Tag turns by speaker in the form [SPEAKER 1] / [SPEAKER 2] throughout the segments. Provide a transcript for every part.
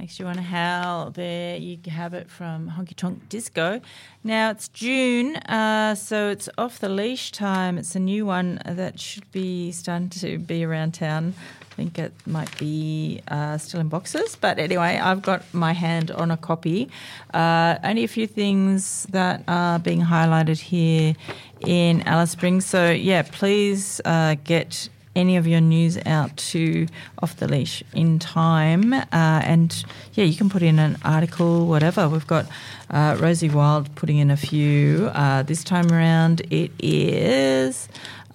[SPEAKER 1] Makes you want to howl. There you have it from Honky Tonk Disco. Now it's June, so it's Off the Leash time. It's a new one that should be starting to be around town. I think it might be still in boxes. But anyway, I've got my hand on a copy. Only a few things that are being highlighted here in Alice Springs. So, yeah, please get any of your news out to Off the Leash in time. And, yeah, you can put in an article, whatever. We've got Rosie Wild putting in a few. This time around it is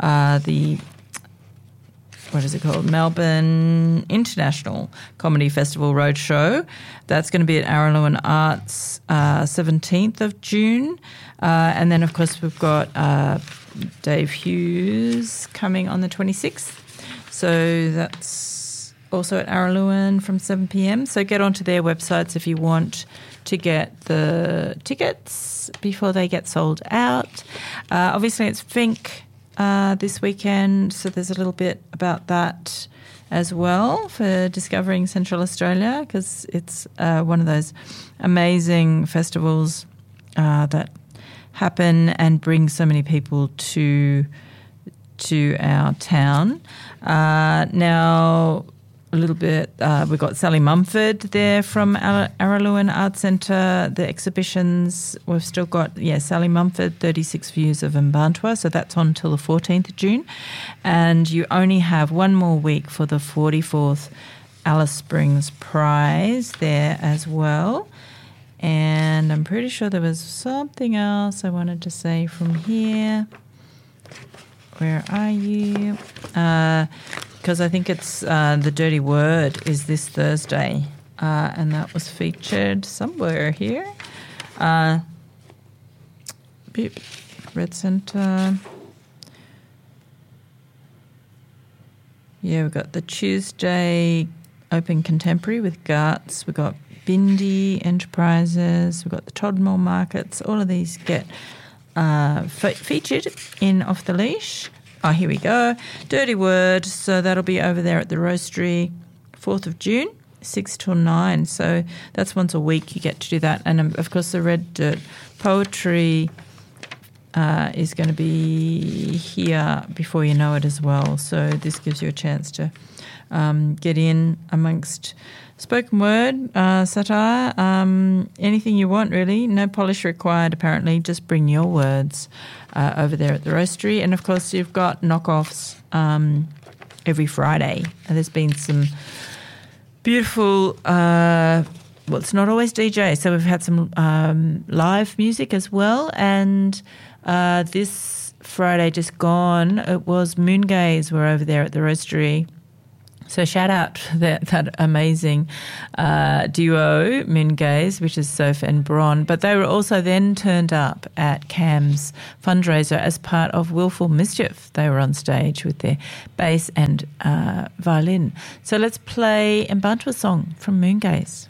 [SPEAKER 1] what is it called? Melbourne International Comedy Festival Roadshow. That's going to be at Araluen Arts 17th of June. And then, of course, we've got Dave Hughes coming on the 26th. So that's also at Araluen from 7 p.m. So get onto their websites if you want to get the tickets before they get sold out. Obviously, it's Fink this weekend, so there's a little bit about that as well for discovering Central Australia, because it's one of those amazing festivals that happen and bring so many people to our town. Now, a little bit, we've got Sally Mumford there from Araluen Arts Centre. The exhibitions, we've still got, Sally Mumford, 36 Views of Mparntwe, so that's on till the 14th of June. And you only have one more week for the 44th Alice Springs Prize there as well. And I'm pretty sure there was something else I wanted to say from here. Where are you? Because I think it's The Dirty Word is this Thursday, and that was featured somewhere here. Red Centre. Yeah, we've got the Tuesday Open Contemporary with Guts. We've got Bindi Enterprises. We've got the Todmore Markets. All of these get featured in Off the Leash. Oh, here we go. Dirty Word. So that'll be over there at the Roastery, 4th of June, 6 till 9. So that's once a week you get to do that. And, of course, the Red Dirt Poetry is going to be here before you know it as well. So this gives you a chance to get in amongst spoken word, satire, anything you want really. No polish required apparently. Just bring your words over there at the Roastery. And, of course, you've got knockoffs every Friday. And there's been some beautiful it's not always DJ, so we've had some live music as well. And this Friday just gone, it was Moongaze were over there at the Roastery. So shout out to that amazing duo, Moongaze, which is Soph and Bron. But they were also then turned up at Cam's fundraiser as part of Willful Mischief. They were on stage with their bass and violin. So let's play Mparntwe song from Moongaze.